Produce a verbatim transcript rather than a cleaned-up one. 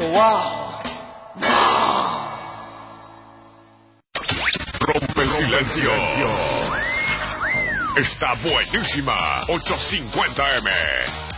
wow. Rompe el silencio. Está buenísima. ochocientos cincuenta eme.